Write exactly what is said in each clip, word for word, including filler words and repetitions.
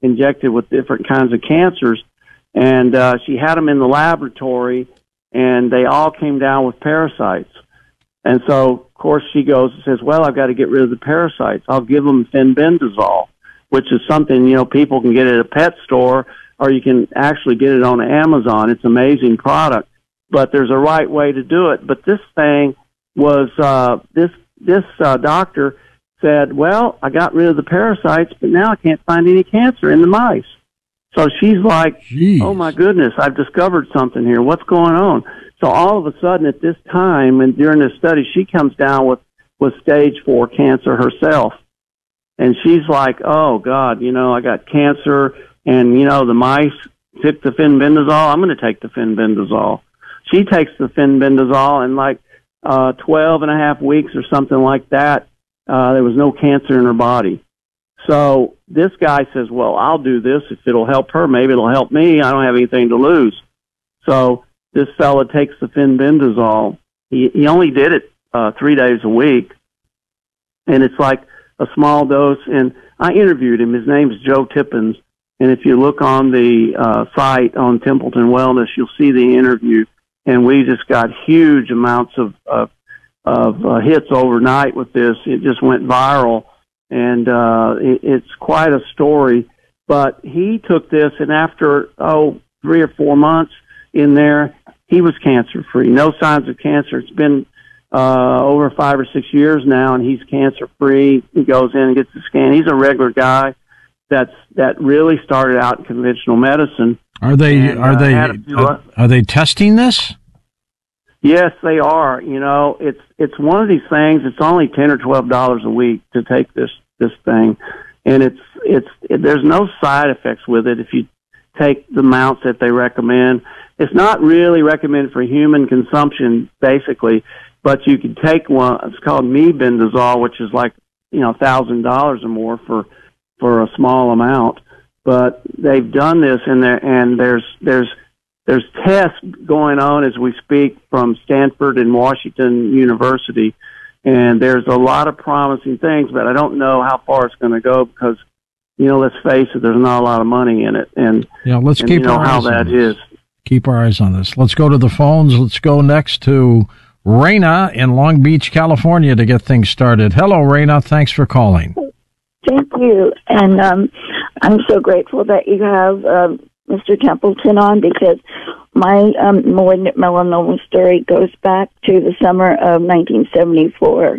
injected with different kinds of cancers. And uh, she had them in the laboratory, and they all came down with parasites. And so, of course, she goes and says, well, I've got to get rid of the parasites. I'll give them fenbendazole, which is something, you know, people can get at a pet store, or you can actually get it on Amazon. It's an amazing product, but there's a right way to do it. But this thing was, uh, this, this uh, doctor said, well, I got rid of the parasites, but now I can't find any cancer in the mice. So she's like, Jeez. oh, my goodness, I've discovered something here. What's going on? So all of a sudden at this time and during this study, she comes down with, with stage four cancer herself. And she's like, oh, God, you know, I got cancer, and, you know, the mice took the fenbendazole. I'm going to take the fenbendazole. She takes the fenbendazole, and like uh, twelve and a half weeks or something like that, uh, there was no cancer in her body. So this guy says, well, I'll do this. If it'll help her, maybe it'll help me. I don't have anything to lose. So this fella takes the fenbendazole. He, he only did it uh, three days a week, and it's like a small dose. And I interviewed him. His name's Joe Tippins. And if you look on the uh, site on Templeton Wellness, you'll see the interview. And we just got huge amounts of, of, of uh, hits overnight with this. It just went viral. And uh, it, it's quite a story. But he took this, and after, oh, three or four months in there, he was cancer-free. No signs of cancer. It's been uh, over five or six years now, and he's cancer-free. He goes in and gets the scan. He's a regular guy that's that really started out in conventional medicine. Are they and, are uh, they few, are, are they testing this? Yes, they are. You know, it's it's one of these things. It's only ten or twelve dollars a week to take this this thing, and it's it's it, there's no side effects with it if you take the amounts that they recommend. It's not really recommended for human consumption, basically, but you can take one. It's called mebendazole, which is like, you know, a thousand dollars or more for for a small amount. But they've done this, and there and there's there's there's tests going on as we speak from Stanford and Washington University, and there's a lot of promising things, but I don't know how far it's going to go because, you know, let's face it, there's not a lot of money in it, and yeah, let's and keep you know our how eyes on that this. is. Keep our eyes on this. Let's go to the phones. Let's go next to Raina in Long Beach, California, to get things started. Hello, Raina. Thanks for calling. Thank you, and um, I'm so grateful that you have um, Mister Templeton on, because my um, malignant melanoma story goes back to the summer of nineteen seventy-four,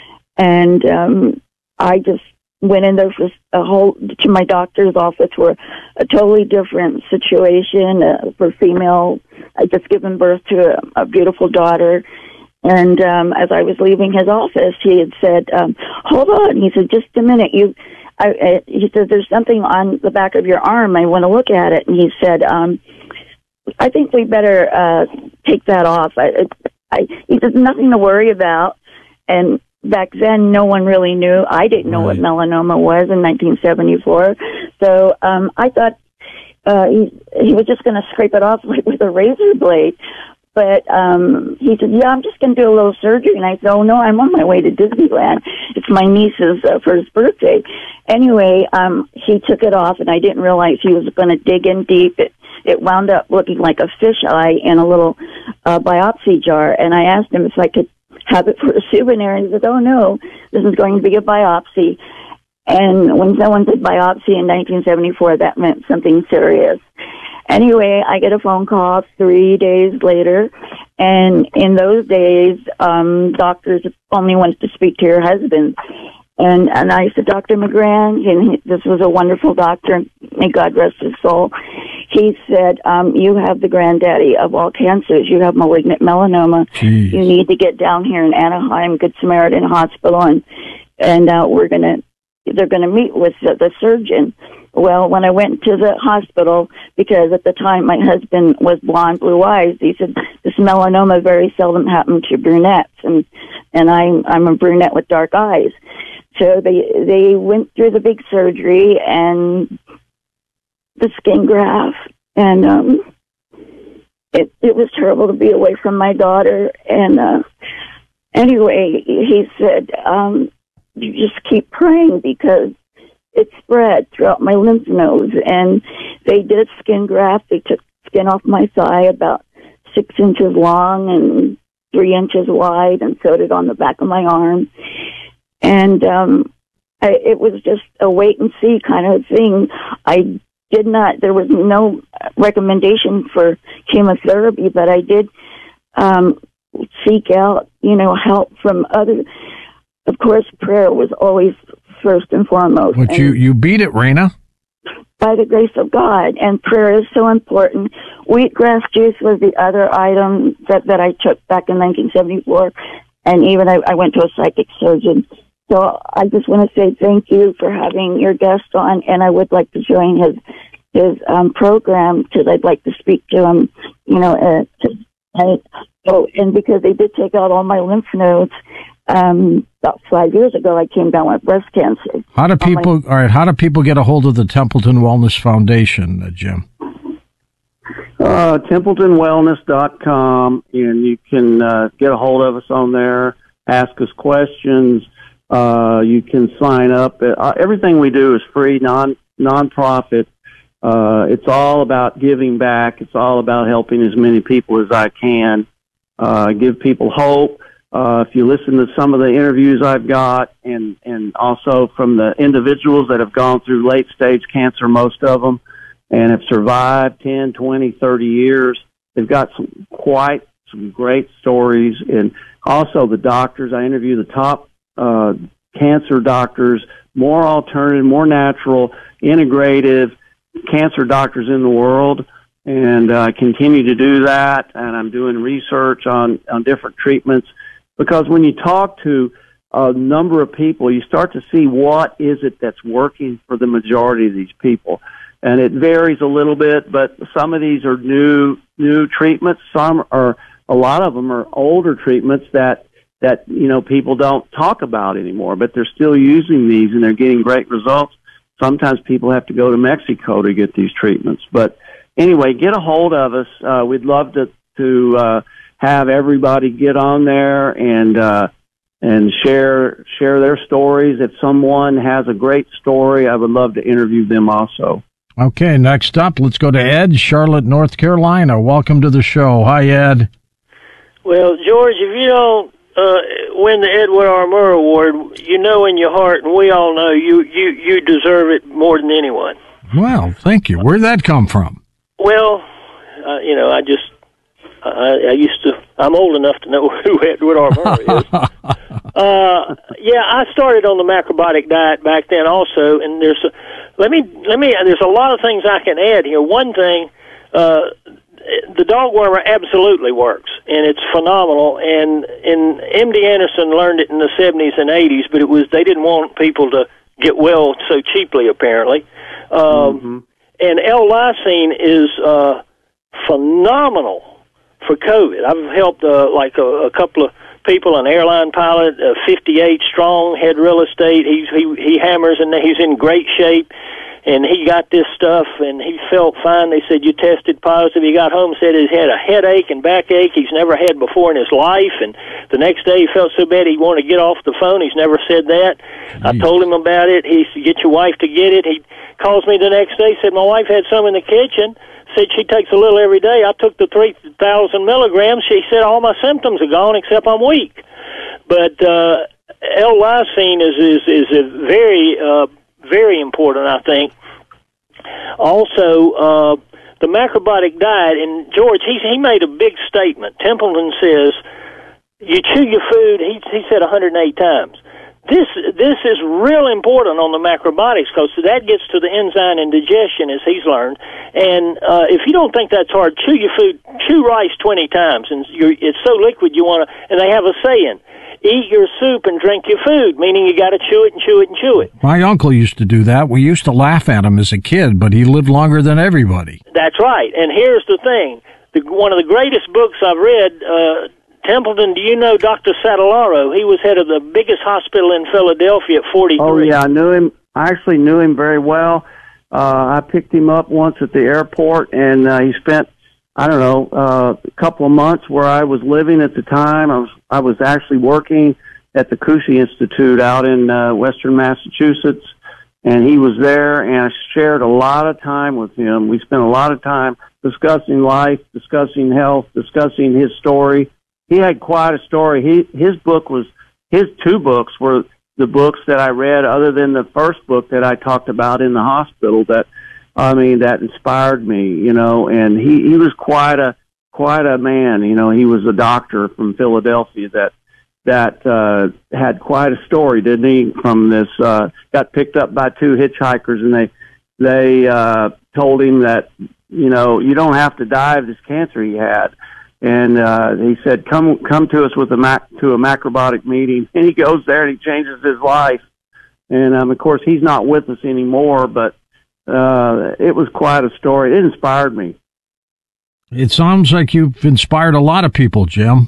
and um, I just went in there for a whole to my doctor's office for a totally different situation uh, for female. I just given birth to a, a beautiful daughter. And um, as I was leaving his office, he had said, um, hold on. He said, just a minute. You, I, I, he said, there's something on the back of your arm. I want to look at it. And he said, um, I think we better uh, take that off. I, I, he said, nothing to worry about. And back then, no one really knew. I didn't know right. what melanoma was in nineteen seventy-four. So um, I thought uh, he, he was just going to scrape it off like with a razor blade. But um, he said, yeah, I'm just going to do a little surgery. And I said, oh, no, I'm on my way to Disneyland. It's my niece's uh, first birthday. Anyway, um, he took it off, and I didn't realize he was going to dig in deep. It, it wound up looking like a fish eye in a little uh, biopsy jar. And I asked him if I could have it for a souvenir. And he said, oh, no, this is going to be a biopsy. And when someone said biopsy in nineteen seventy-four, that meant something serious. Anyway, I get a phone call three days later, and in those days, um, doctors only wanted to speak to your husband. And and I said, Doctor McGran, and he, this was a wonderful doctor, may God rest his soul. He said, um, you have the granddaddy of all cancers. You have malignant melanoma. Jeez. You need to get down here in Anaheim, Good Samaritan Hospital, and, and uh, we're going to, they're going to meet with the, the surgeon. Well, when I went to the hospital, because at the time my husband was blonde, blue eyes, he said, this melanoma very seldom happened to brunettes, and and I'm I'm a brunette with dark eyes. So they they went through the big surgery and the skin graft, and um, it it was terrible to be away from my daughter. And uh, anyway, he said, um, you just keep praying, because it spread throughout my lymph nodes. And they did a skin graft. They took skin off my thigh about six inches long and three inches wide, and sewed it on the back of my arm. And um, I, it was just a wait and see kind of thing. I did not, there was no recommendation for chemotherapy, but I did um, seek out, you know, help from other. Of course, prayer was always first and foremost. But and you, you beat it, Raina. By the grace of God, and prayer is so important. Wheatgrass juice was the other item that, that I took back in nineteen seventy-four, and even I, I went to a psychic surgeon. So I just want to say thank you for having your guest on, and I would like to join his his um, program because I'd like to speak to him. You know, uh, to, and, oh, and because they did take out all my lymph nodes um, about five years ago, I came down with breast cancer. How do people? My, all right, how do people get a hold of the Templeton Wellness Foundation, uh, Jim? Uh, Templeton Wellness dot com, and you can uh, get a hold of us on there. Ask us questions. Uh, you can sign up. Uh, everything we do is free, non nonprofit. Uh, it's all about giving back. It's all about helping as many people as I can. Uh, give people hope. Uh, if you listen to some of the interviews I've got, and and also from the individuals that have gone through late stage cancer, most of them, and have survived ten, twenty, thirty years, they've got some quite some great stories. And also the doctors. I interview the top Uh, cancer doctors, more alternative, more natural, integrative cancer doctors in the world, and I uh, continue to do that, and I'm doing research on, on different treatments, because when you talk to a number of people, you start to see what is it that's working for the majority of these people, and it varies a little bit, but some of these are new, new treatments, some are, a lot of them are older treatments that that, you know, people don't talk about anymore, but they're still using these and they're getting great results. Sometimes people have to go to Mexico to get these treatments. But anyway, get a hold of us. Uh, we'd love to, to, uh, have everybody get on there and, uh, and share, share their stories. If someone has a great story, I would love to interview them also. Okay. Next up, let's go to Ed, Charlotte, North Carolina. Welcome to the show. Hi, Ed. Well, George, if you don't, Uh, win the Edward R. Murrow Award, you know in your heart, and we all know you, you, you deserve it more than anyone. Well, thank you. Where'd that come from? Well, uh, you know, I just, I, I used to, I'm old enough to know who Edward R. Murrow is. uh, yeah, I started on the macrobiotic diet back then also, and there's, a, let me, let me, there's a lot of things I can add here. One thing, uh, the dog wormer absolutely works, and it's phenomenal. And and M D Anderson learned it in the seventies and eighties, but it was they didn't want people to get well so cheaply, apparently. Um, mm-hmm. And L-lysine is uh, phenomenal for COVID. I've helped uh, like a, a couple of people, an airline pilot, uh, fifty-eight strong, had real estate. He's, he he hammers, and he's in great shape. And he got this stuff, and he felt fine. They said, you tested positive. He got home and said he had a headache and backache he's never had before in his life. And the next day he felt so bad he wanted to get off the phone. He's never said that. Jeez. I told him about it. He said, get your wife to get it. He calls me the next day, said, my wife had some in the kitchen. Said she takes a little every day. I took the three thousand milligrams. She said, all my symptoms are gone except I'm weak. But uh, L-lysine is, is, is a very... Uh, very important, I think. Also, uh, the macrobiotic diet, and George, he, he made a big statement. Templeton says, you chew your food, he, he said one hundred eight times. This this is real important on the macrobiotics because that gets to the enzyme and digestion, as he's learned. And uh, if you don't think that's hard, chew your food, chew rice twenty times, and you're, it's so liquid you want to, and they have a saying, eat your soup and drink your food, meaning you got to chew it and chew it and chew it. My uncle used to do that. We used to laugh at him as a kid, but he lived longer than everybody. That's right. And here's the thing. The, one of the greatest books I've read, uh, Templeton, do you know Doctor Satellaro? He was head of the biggest hospital in Philadelphia at forty-three. Oh, yeah, I knew him. I actually knew him very well. Uh, I picked him up once at the airport, and uh, he spent I don't know, uh, a couple of months where I was living at the time. I was I was actually working at the Cushey Institute out in uh, Western Massachusetts, And he was there, and I shared a lot of time with him. We spent a lot of time discussing life, discussing health, discussing his story. He had quite a story. He, his book was, his two books were the books that I read, other than the first book that I talked about in the hospital, that, I mean, that inspired me, you know, and he, he was quite a, quite a man. You know, he was a doctor from Philadelphia that, that, uh, had quite a story, didn't he? From this, uh, got picked up by two hitchhikers, and they, they, uh, told him that, you know, you don't have to die of this cancer he had. And, uh, he said, come, come to us with a mac, to a macrobiotic meeting. And he goes there and he changes his life. And, um, of course, he's not with us anymore, but, uh, it was quite a story. It inspired me. It sounds like you've inspired a lot of people, Jim.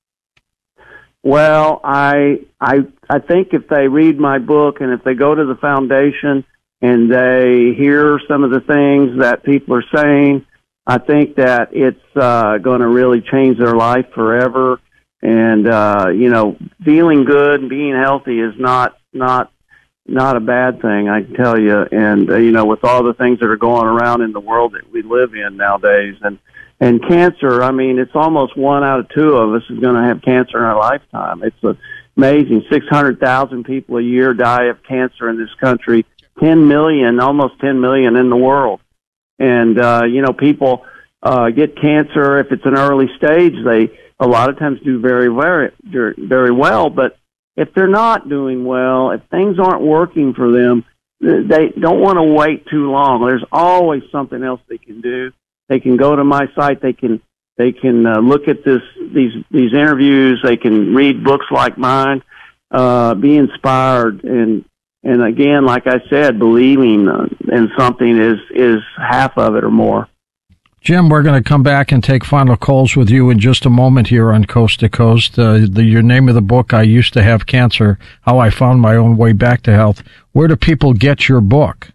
Well, I, I, I think if they read my book and if they go to the foundation and they hear some of the things that people are saying, I think that it's uh, going to really change their life forever. And, uh, you know, feeling good and being healthy is not, not, not a bad thing, I can tell you. And, uh, you know, with all the things that are going around in the world that we live in nowadays, and, and cancer, I mean, it's almost one out of two of us is going to have cancer in our lifetime. It's amazing. six hundred thousand people a year die of cancer in this country, ten million, almost ten million in the world. And, uh, you know, people uh, get cancer if it's an early stage. They a lot of times do very, very, very well. But if they're not doing well, if things aren't working for them, they don't want to wait too long. There's always something else they can do. They can go to my site. They can they can uh, look at this these these interviews. They can read books like mine, uh, be inspired, and and again, like I said, believing in something is is half of it or more. Jim, we're going to come back and take final calls with you in just a moment here on Coast to Coast. Uh, the, your name of the book, I Used to Have Cancer, How I Found My Own Way Back to Health. Where do people get your book?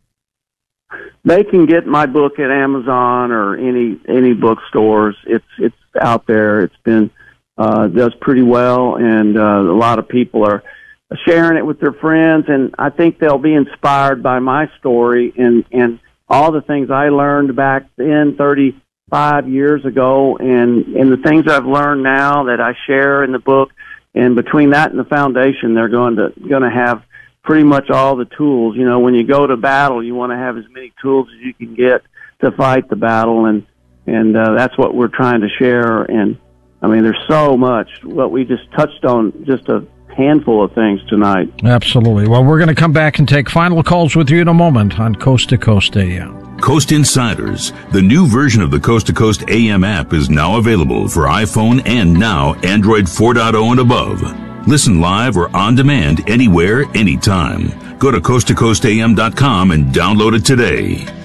They can get my book at Amazon or any any bookstores. It's it's out there. It's been uh, does pretty well, and uh, a lot of people are sharing it with their friends, and I think they'll be inspired by my story and and all the things I learned back then, thirty-five years ago, and and the things I've learned now that I share in the book. And between that and the foundation, they're going to going to have pretty much all the tools. You know, when you go to battle, you want to have as many tools as you can get to fight the battle, and and uh, that's what we're trying to share. And I mean, there's so much. What we just touched on, just a handful of things tonight. Absolutely. Well, we're going to come back and take final calls with you in a moment on Coast to Coast A M. Coast Insiders, the new version of the Coast to Coast A M app, is now available for iPhone and now Android four point oh and above. Listen live or on demand anywhere, anytime. Go to coast to coast a m dot com and download it today.